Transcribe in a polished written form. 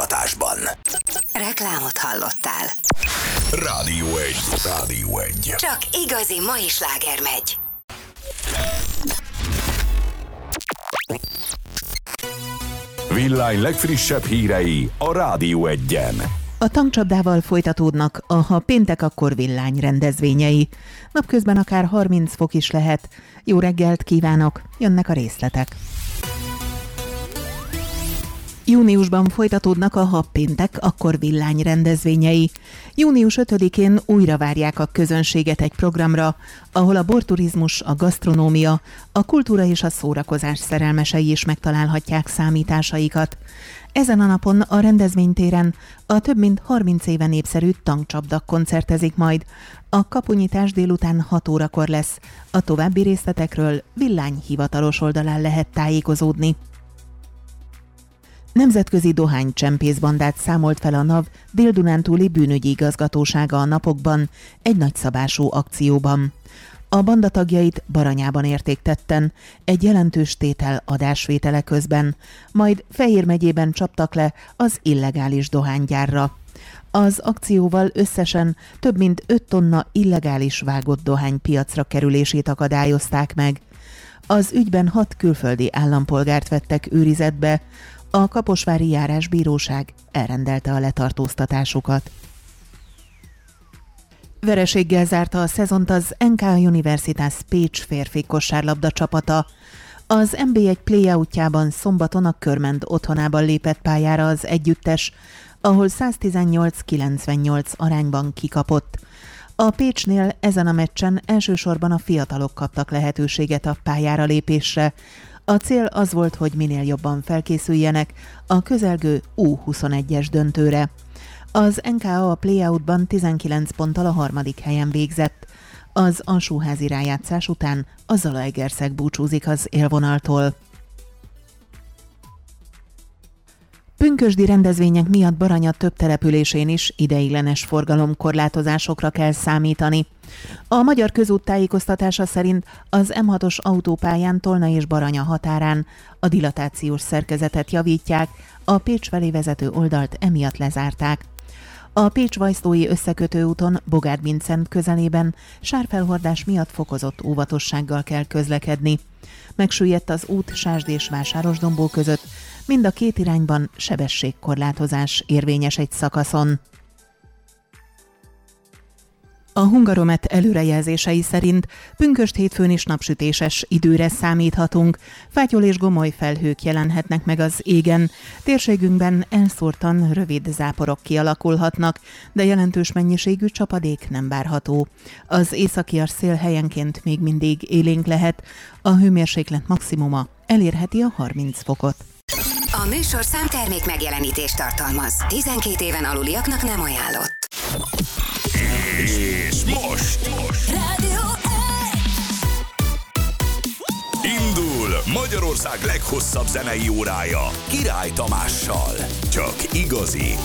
támogatásban. Reklámot hallottál. Rádió 1. Rádió 1. Csak igazi mai sláger megy. Villány legfrissebb hírei a Rádió 1-en. A tankcsapdával folytatódnak a Ha péntek, akkor villány rendezvényei. Napközben akár 30 fok is lehet. Jó reggelt kívánok, jönnek a részletek. Júniusban folytatódnak a Ha péntek, akkor villány rendezvényei. Június 5-én újra várják a közönséget egy programra, ahol a borturizmus, a gasztronómia, a kultúra és a szórakozás szerelmesei is megtalálhatják számításaikat. Ezen a napon a rendezvénytéren a több mint 30 éve népszerű Tankcsapda koncertezik majd. A kapunyítás délután 6 órakor lesz. A további részletekről Villány hivatalos oldalán lehet tájékozódni. Nemzetközi dohánycsempészbandát számolt fel a NAV Dél-Dunántúli bűnügyi igazgatósága a napokban egy nagyszabású akcióban. A banda tagjait Baranyában érték tetten, egy jelentős tétel adásvétele közben, majd Fejér megyében csaptak le az illegális dohánygyárra. Az akcióval összesen több mint 5 tonna illegális vágott dohány piacra kerülését akadályozták meg. Az ügyben 6 külföldi állampolgárt vettek őrizetbe, a Kaposvári Járásbíróság elrendelte a letartóztatásukat. Vereséggel zárta a szezont az NK Universitas Pécs férfi kosárlabda csapata. Az NB1 playoutjában szombaton a Körmend otthonában lépett pályára az együttes, ahol 118-98 arányban kikapott. A Pécsnél ezen a meccsen elsősorban a fiatalok kaptak lehetőséget a pályára lépésre. A cél az volt, hogy minél jobban felkészüljenek a közelgő U21-es döntőre. Az NKA a playoutban 19 ponttal a 3. helyen végzett. Az alsóházi rájátszás után a Zalaegerszeg búcsúzik az élvonaltól. Pünkösdi rendezvények miatt Baranya több településén is ideiglenes forgalomkorlátozásokra kell számítani. A Magyar Közút tájékoztatása szerint az M6-os autópályán Tolna és Baranya határán a dilatációs szerkezetet javítják, a Pécs felé vezető oldalt emiatt lezárták. A Pécs-Vajsztói összekötő úton Bogárd-Vincent közelében sárfelhordás miatt fokozott óvatossággal kell közlekedni. Megsüllyedt az út Sásd és Vásárosdombó között, mind a két irányban sebességkorlátozás érvényes egy szakaszon. A Hungaromet előrejelzései szerint pünkösd hétfőn is napsütéses időre számíthatunk. Fátyol és gomoly felhők jelenhetnek meg az égen. Térségünkben elszórtan rövid záporok kialakulhatnak, de jelentős mennyiségű csapadék nem várható. Az északias szél helyenként még mindig élénk lehet, a hőmérséklet maximuma elérheti a 30 fokot. A műsor számtermék megjelenítést tartalmaz. 12 éven aluliaknak nem ajánlott. És most Rádió 1. indul Magyarország leghosszabb zenei órája Király Tamással. Csak igazi